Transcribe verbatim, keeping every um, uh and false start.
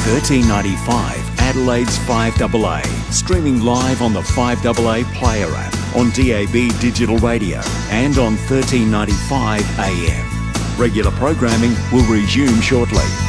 thirteen ninety-five Adelaide's five A A. Streaming live on the five A A Player app, on D A B digital radio and on thirteen ninety-five A M. Regular programming will resume shortly.